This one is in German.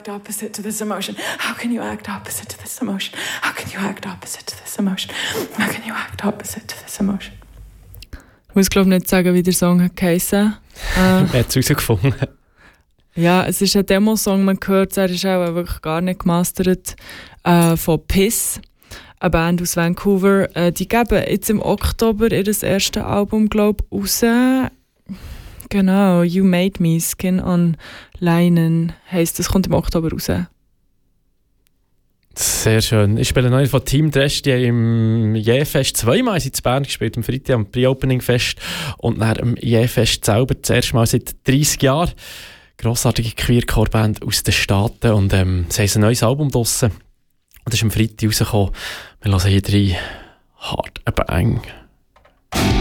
act opposite to this emotion? How can you act opposite to this emotion? How can you act opposite to this emotion? How can you act opposite to this emotion? Ich muss glaube nicht sagen, wie der Song hat geheissen. Er hat es herausgefunden. Ja, es ist ein Demo-Song, man hört es, er ist auch wirklich gar nicht gemastert, von Piss, eine Band aus Vancouver. Die geben jetzt im Oktober ihr erstes Album, glaube ich, raus. Genau, You Made Me, Skin on Leinen heisst, das kommt im Oktober raus. Sehr schön. Ich spiele neu von Team Dresch, die haben im Jähfest zweimal in Bern gespielt, am Freitag am Pre-Opening-Fest und dann am Jähfest selber das erste Mal seit 30 Jahren. Grossartige Queercore-Band aus den Staaten und sie haben ein neues Album draussen. Und das ist am Freitag rausgekommen. Wir hören hier rein. Hart, aber eng.